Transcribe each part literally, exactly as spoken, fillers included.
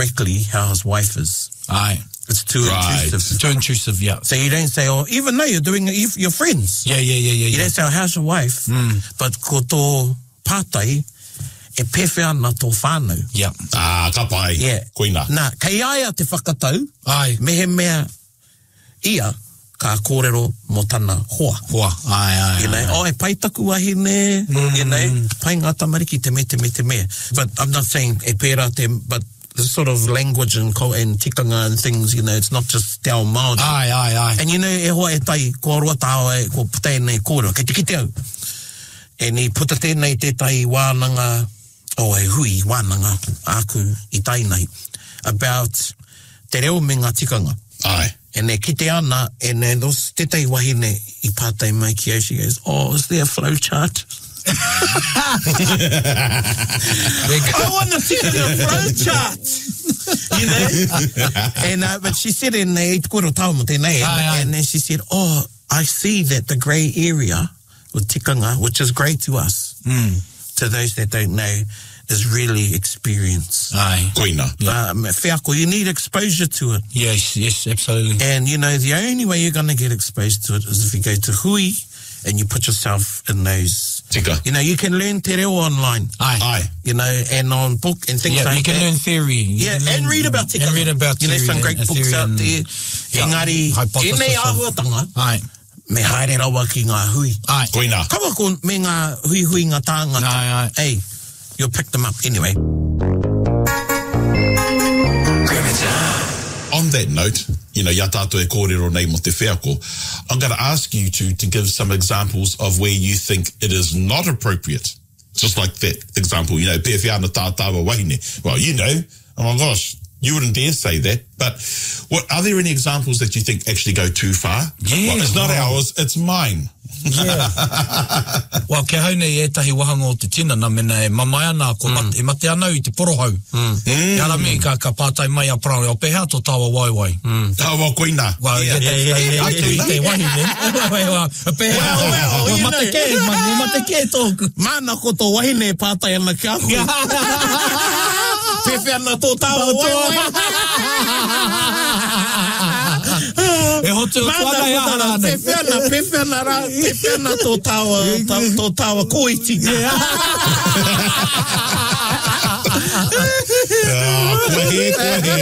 directly how his wife is. Aye. It's too Right. intrusive. Too intrusive, yeah. So you don't say, oh, even though you're doing it, if you're friends. Yeah, yeah, yeah, yeah. You yeah. don't say, oh, how's your wife? Mm. But ko tō pātai, e pewhia ana tō whānau. Yeah. Ah, ka pai. Yeah. Koina. Nā, kei aia te whakatau, Aye. mehe mea ia ka kōrero mo tana hoa. Hoa. Aye, aye. You know, aye. oh, e pai taku wahine, Mm. you know, pai ngā tamariki te me, te me, te me. But I'm not saying e pērā te, but the sort of language and, ko, and tikanga and things, you know, it's not just te ao Māori. Aye, aye, aye. And you know, e hoa e tai, ko roa tāo e, ko putai nei kōrero, kei te kite au. E ni puta tēnei te tai wānanga, o e hui wānanga, āku i tai nei, about te reo me ngā tikanga. Ai. And e kite ana, and e nos te tai wahine i pātai mai ki au, she goes, oh, is there a flow chart? I want to see the flow chart. You know? and uh, But she said in the koro tau mo tēnei, Aye, aye. and then she said, oh, I see that the grey area with tikanga, which is grey to us, Mm. to those that don't know, is really experience. Aye. Koina. Um, whiako, you need exposure to it. Yes, yes, absolutely. And, you know, the only way you're going to get exposed to it is if you go to hui and you put yourself in those... Tika. You know, you can learn te reo online, Aye. Ai. you know, and on book and things Yeah, like you can that. learn theory. You Yeah, can and learn- read about tikanga. And read about You know, theory some and- great and books theory out and- there. yeah, Engari, hypothesis e nei of- āhuatanga, Aye. me haere rawa ki ngā hui. Aye. Koina. Kawa ko me ngā hui hui ngā tāngata. Aye, aye. Hey, you'll pick them up anyway. On that note, you know, ya tātou e kōrero nei mo te wheako, I'm going to ask you to, to give some examples of where you think it is not appropriate. Just like that example, you know, pe whiana tātāwa wahine. Well, you know, oh my gosh, you wouldn't dare say that. But what are there any examples that you think actually go too far? Yeah, Well, it's not wow. ours, it's mine. Yeah. Well, ke haune e etahi wahanga o te tinana, mena e mamai ana, ko mat, e mate ana i te porohau. Mm. Mm. Ia rami, ka, ka pātai mai a parang, o pehea tō tāua waiwai. Mm. Tawa koina. Well, Yeah. yeah, yeah, yeah, yeah, yeah, yeah, yeah. te wahi, ne? Wai, wai, o pehea. Well, well, O you mate know. ke, man, o mate ke tōku. Mana ko tō wahine e pātai ana ki aku. Pe whiana tō tāua waiwai. E hotu o tuana e ahara Mana ane. pe whiana, pe whiana rā, pe whiana tō tāua, tā- tō tāua kōiti. Ah, kohe, kohe.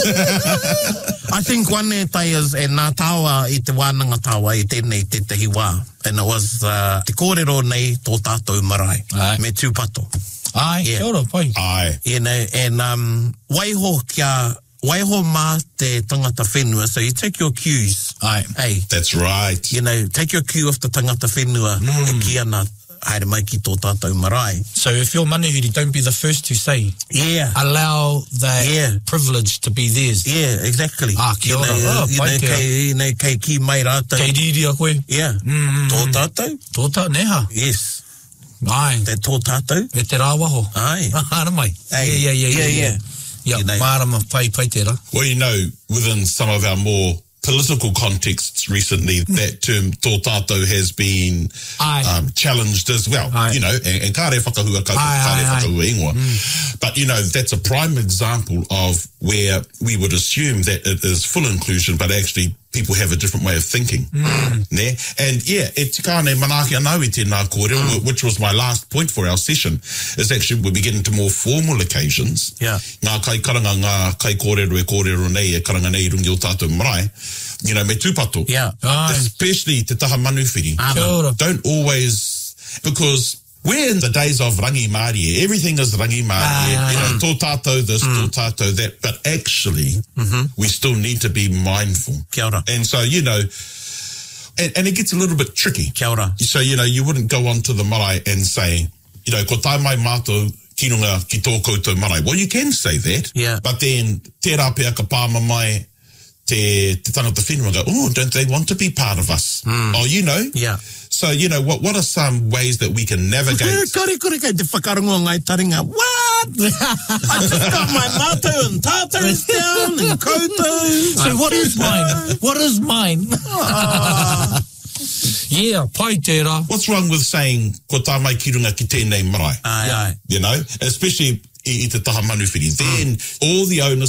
I think one e tai is e nā tāua i te wānanga tāua i tēnei te tehi wā. And it was uh, te kōrero nei tō tātou marae. Ai. Me tūpato. Ai, Yeah. kia ora, pai. Ai. You know, and um, waiho kia, waiho mā te tangata whenua. So you take your cues. Ai. Hey, That's right. you know, take your cue off the tangata whenua. Mm. E ki ana, haere mai ki tō tātou marae. So if you're manuhiri, don't be the first to say. Yeah. Allow that Yeah. privilege to be theirs. Yeah, exactly. Ah, kia you ora. know, Ah, you pai know, te kei, you know, kei ki mai rātou. Kei riri a koe. Yeah. Mm, Tō mm, tātou? Tōta, neha. Yes. Ai. Te tō tātou? E te rāwaho. Ai. Ara mai. Hey. Yeah, yeah, yeah. Yeah, yeah. Yeah, You know. mārama, pai, pai tērā. Well, you know, within some of our more political contexts recently, that term tō tātou has been Ai. um, challenged as well. Ai. You know, and, and kāre whakahua, kāre Ai, ai, ai. whakahua ingoa. But, you know, that's a prime example of where we would assume that it is full inclusion, but actually people have a different way of thinking. Mm. Ne? And yeah, e tikane manaki anau i tēnā kōrero, Mm. which was my last point for our session, is actually when we get into more formal occasions. Yeah. Ngā kai karanga, ngā kai kōrero e kōrero nei, e karanga nei rungi o tātou marae, you know, me tūpato. Yeah. Ai. Especially te taha manuwhiri. Ah, Kia ora. Don't always, because we're in the days of rangi Māori, everything is rangi Māori, Ah, you know, tō tātou this, Mm. tō tātou that, but actually, we still need to be mindful. Kia ora. And so, you know, and, and it gets a little bit tricky. Kia ora. So, you know, you wouldn't go on to the marae and say, you know, ko tai mai mātou kinunga ki tō koutou marae. Well, you can say that. Yeah. But then, tērā pēa ka pāma mai te, te tangata whenua go, oh, don't they want to be part of us? Oh, you know. Yeah. So, you know, what what are some ways that we can navigate? Kore, kore, kei te whakarongo ngai taringa. What? I just got my mātou and tātou down and koutou. So what is mine? What is mine? Yeah, pai tērā. What's wrong with saying, ko tā mai ki runga ki tēnei marae? Ai, ai. You know, especially i, i te taha manuwhiri. Then all the onus